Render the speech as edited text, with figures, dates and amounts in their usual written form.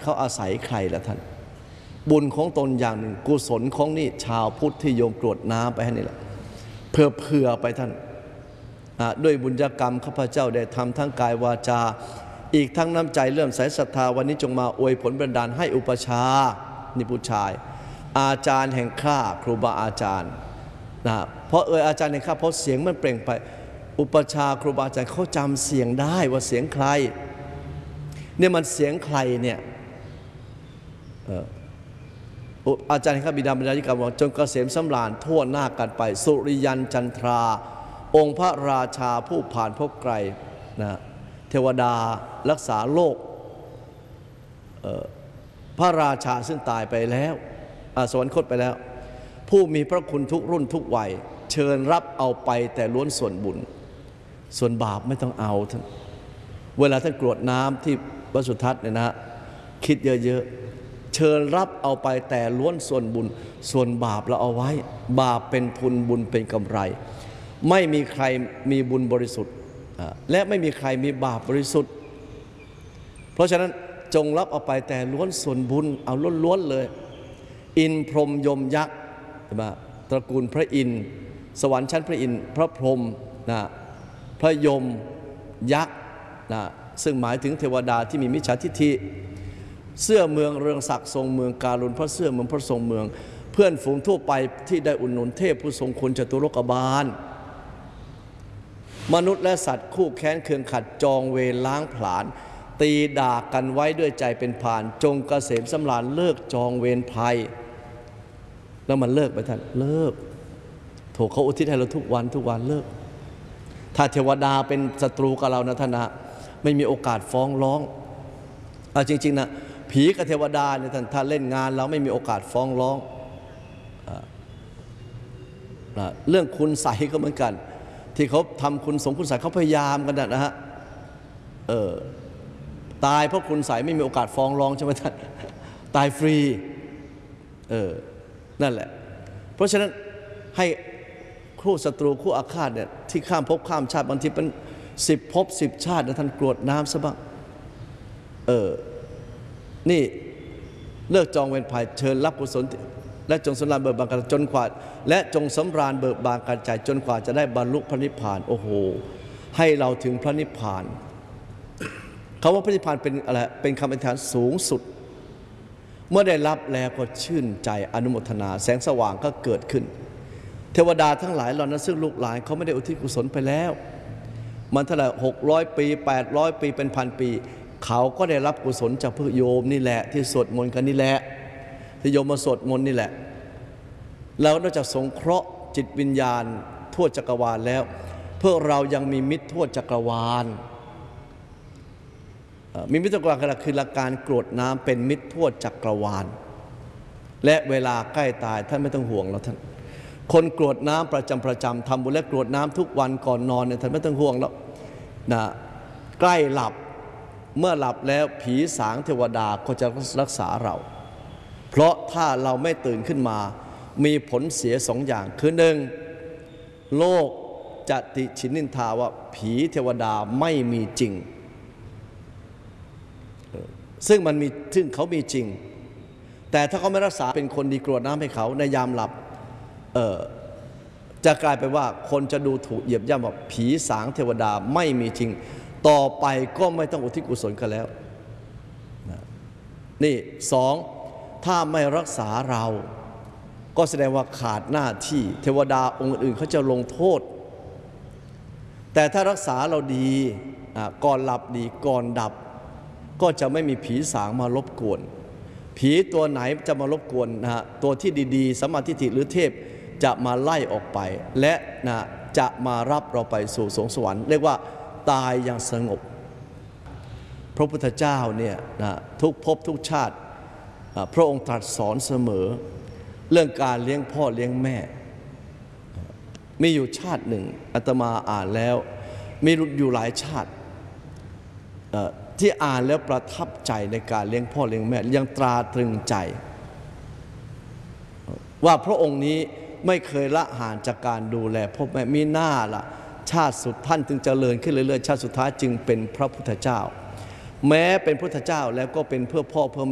เขาอาศัยใครล่ะท่านบุญของตนอย่างหนึ่งกุศลของนี่ชาวพุทธที่โยมกรวดน้ำไปให้นี่แหละเผื่อไปท่านด้วยบุญญกรรมข้าพเจ้าได้ทำทั้งกายวาจาอีกทั้งน้ำใจเลื่อมใสศรัทธาวันนี้จงมาอวยผลบันดาลให้อุปชานี่ผู้ชายอาจารย์แห่งข้าครูบาอาจารย์เพราะอาจารย์แห่งข้าเพราะเสียงมันเปล่งไปอุปชาครูบาอาจารย์เขาจำเสียงได้ว่าเสียงใครเนี่ยมันเสียงใครเนี่ยอาจารย์ข้าบิดาบรรดาธิการบอกจนเกษมสำราญทั่วหน้ากันไปสุริยันจันทราองค์พระราชาผู้ผ่านพบไกลนะเทวดารักษาโลกพระราชาซึ่งตายไปแล้วสวรรคตไปแล้วผู้มีพระคุณทุกรุ่นทุกวัยเชิญรับเอาไปแต่ล้วนส่วนบุญส่วนบาปไม่ต้องเอาท่านเวลาท่านกรวดน้ำที่วัดสุทัศน์เนี่ยนะคิดเยอะๆเชิญรับเอาไปแต่ล้วนส่วนบุญส่วนบาปเราเอาไว้บาปเป็นทุนบุญเป็นกำไรไม่มีใครมีบุญบริสุทธิ์และไม่มีใครมีบาปบริสุทธิ์เพราะฉะนั้นจงรับเอาไปแต่ล้วนส่วนบุญเอาล้วนๆเลยอินพรหมยมยักษ์ตระกูลพระอินทร์สวรรค์ชั้นพระอินทร์พระพรหมพระยมยักษ์ซึ่งหมายถึงเทวดาที่มีมิจฉาทิฏฐิเสื้อเมืองเรืองศักดิ์ทรงเมืองการุณพระเสื้อเมืองพระทรงเมืองเพื่อนฝูงทั่วไปที่ได้อุดหนุนเทพผู้ทรงคุณจตุโลกบาลมนุษย์และสัตว์คู่แค้นเคืองขัดจองเวรล้างผลาญตีด่ากันไว้ด้วยใจเป็นพานจงเกษมสำราญเลิกจองเวรภัยแล้วมันเลิกไปท่านเลิกโถเขาอุทิศให้เราทุกวันเลิกถ้าเทวดาเป็นศัตรูกับเรานะท่านนะไม่มีโอกาสฟ้องร้องจริงๆนะผีกับเทวดาเนี่ยท่านถ้าเล่นงานเราไม่มีโอกาสฟ้องร้องเรื่องคุณใสก็เหมือนกันที่เขาทำคุณสงคุณใสเขาพยายามกันนะฮะตายเพราะคุณใสไม่มีโอกาสฟ้องร้องใช่ไหมท่านตายฟรีนั่นแหละเพราะฉะนั้นให้คู่ศัตรูคู่อาฆาตเนี่ยที่ข้ามภพข้ามชาติบางทีเป็น10 ภพ 10 ชาตินะท่านกรวดน้ำซะบ้างนี่เลิกจองเวรภัยเชิญรับกุศลและจงสำราญเบิกบานกันจนกว่าและจงสำราญเบิกบานกันใจจนกว่าจะได้บรรลุพระนิพพานโอ้โหให้เราถึงพระนิพพานคำว่าพระนิพพานเป็นอะไรเป็นคำอธิษฐานสูงสุดเมื่อได้รับแล้วก็ชื่นใจอนุโมทนาแสงสว่างก็เกิดขึ้นเทวดาทั้งหลายเหล่านั้นซึ่งลูกหลานเขาไม่ได้อุทิศกุศลไปแล้วมันเท่าไหร่600 ปี800 ปีเป็นพันปีเขาก็ได้รับกุศลจากพระโยมนี่แหละที่สวดมนต์กันนี่แหละที่โยมมาสวดมนต์นี่แหละแล้วนอกจากสงเคราะห์จิตวิญญาณทั่วจักรวาลแล้วพวกเรายังมีมิตรทั่วจักรวาลมีมิตรจักรวาลคือหลักการกรวดน้ำเป็นมิตรทั่วจักรวาลและเวลาใกล้ตายท่านไม่ต้องห่วงแล้วท่านคนกรวดน้ำประจำทำบุญและกรวดน้ำทุกวันก่อนนอนเนี่ยท่านไม่ต้องห่วงแล้วใกล้หลับเมื่อหลับแล้วผีสางเทวดาก็จะรักษาเราเพราะถ้าเราไม่ตื่นขึ้นมามีผลเสีย2 อย่างคือ1โลกจะติฉินนินทาว่าผีเทวดาไม่มีจริงซึ่งเขามีจริงแต่ถ้าเขาไม่รักษาเป็นคนดีกรวดน้ำให้เขาในยามหลับจะกลายไปว่าคนจะดูถูกเหยียบย่ำว่าผีสางเทวดาไม่มีจริงต่อไปก็ไม่ต้องอุทิศกุศลกันแล้วนี่2ถ้าไม่รักษาเราก็แสดงว่าขาดหน้าที่เทวดาองค์อื่นเขาจะลงโทษแต่ถ้ารักษาเราดีก่อนหลับดีก่อนดับก็จะไม่มีผีสางมารบกวนผีตัวไหนจะมารบกวนตัวที่ดีๆสัมมาทิฏฐิหรือเทพจะมาไล่ออกไปและจะมารับเราไปสู่สวงสวรรค์เรียกว่าตายอย่างสงบพระพุทธเจ้าเนี่ยทุกภพทุกชาติพระองค์ตรัสสอนเสมอเรื่องการเลี้ยงพ่อเลี้ยงแม่มีอยู่ชาติหนึ่งอาตมาอ่านแล้วมีอยู่หลายชาติที่อ่านแล้วประทับใจในการเลี้ยงพ่อเลี้ยงแม่ยังตราตรึงใจว่าพระองค์นี้ไม่เคยละห่างจากการดูแลพ่อแม่มีหน้าล่ะชาติสุดท่านจึงเจริญขึ้นเรื่อยๆชาติสุดท้ายจึงเป็นพระพุทธเจ้าแม้เป็นพุทธเจ้าแล้วก็เป็นเพื่อพ่อเพื่อ